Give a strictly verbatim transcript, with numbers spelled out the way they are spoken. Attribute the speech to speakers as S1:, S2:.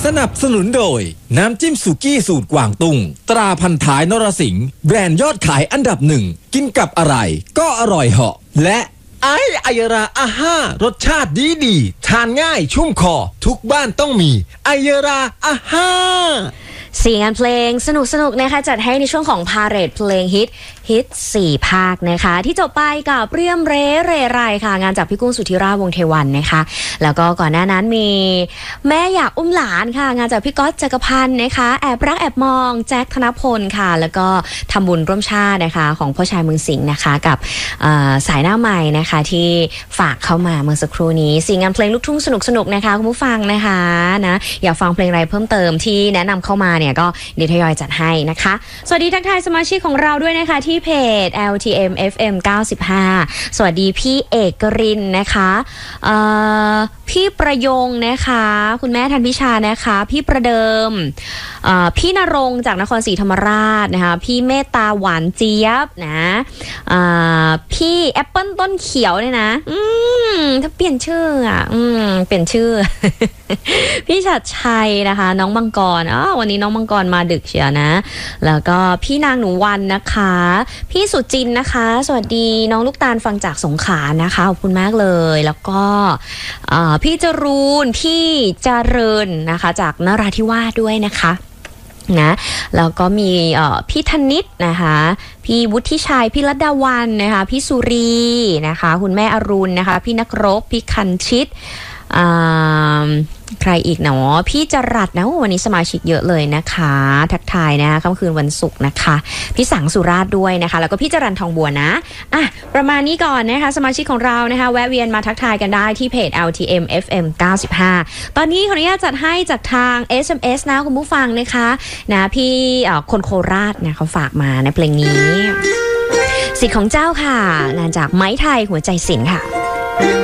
S1: นับสนุนโดยน้ำจิ้มสุกี้สูตรกวางตุ้งตราพันท้ายนรสิงห์แบรนด์ยอดขายอันดับหนึ่งกินกับอะไรก็อร่อยเหาะและไอไอยราอาห้ารสชาติดีดีทานง่ายชุ่มคอทุกบ้านต้องมีไอยราอาห้า
S2: เสียงเพลงสนุกสนุกนะคะจัดให้ในช่วงของพาเหรดเพลงฮิตฮิตสี่ภาคนะคะที่จบไปกับเรียมเรเรไรค่ะงานจากพี่กุ้งสุธิราวงศ์เทวันนะคะแล้วก็ก่อนหน้านั้นมีแม่อยากอุ้มหลานค่ะงานจากพี่ก๊อตจักรพันธ์นะคะแอบรักแอบมองแจ็คธนพลค่ะแล้วก็ทำบุญร่วมชาตินะคะของพ่อชายเมืองสิงห์นะคะกับสายหน้าใหม่นะคะที่ฝากเข้ามาเมื่อสักครู่นี้สิ่งงานเพลงลูกทุ่งสนุกสนุกนะคะคุณผู้ฟังนะคะนะอยากฟังเพลงอะไรเพิ่มเติมที่แนะนำเข้ามาเนี่ยก็เดี๋ยวทยอยจัดให้นะคะสวัสดีทักทายสมาชิกของเราด้วยนะคะที่เพจ แอล ที เอ็ม เอฟ เอ็ม เก้าสิบห้าสวัสดีพี่เอกรินนะคะพี่ประยงนะคะคุณแม่ธันพิชานะคะพี่ประเดิมพี่นรงจากนครศรีธรรมราชนะคะพี่เมตตาหวานเจี๊ยบนะพี่แอปเปิลต้นเขียวเนี่ยนะอืมถ้าเปลี่ยนชื่ออ่ะอืมเปลี่ยนชื่อ พี่ชัดชัยนะคะน้องมังกรอ๋อวันนี้น้องมังกรมาดึกเชียวนะแล้วก็พี่นางหนูวันนะคะพี่สุจินนะคะสวัสดีน้องลูกตาลฟังจากสงขลานะคะขอบคุณมากเลยแล้วก็พี่จรูนพี่เจริญนะคะจากนราธิวาสด้วยนะคะนะแล้วก็มีพี่ธนิตนะคะพี่วุฒิชัยพี่รัตดาวันนะคะพี่สุรีนะคะคุณแม่อรุณนะคะพี่นักรบพี่คันชิตใครอีกเนาะพี่จรัสนะวันนี้สมาชิกเยอะเลยนะคะทักทายนะคะค่ำคืนวันศุกร์นะคะพี่สังสุราษฎร์ด้วยนะคะแล้วก็พี่จรันทองบัวนะอ่ะประมาณนี้ก่อนนะคะสมาชิกของเรานะคะแวะเวียนมาทักทายกันได้ที่เพจ แอล ที เอ็ม เอฟ เอ็ม เก้าสิบห้าตอนนี้ขออนุญาตจัดให้จากทาง เอส เอ็ม เอส นะคุณผู้ฟังนะคะนะพี่คนโคราชนะเขาฝากมาในเพลงนี้สิทธิ์ของเจ้าค่ะงานจากไม้ไทยหัวใจศิลป์ค่ะ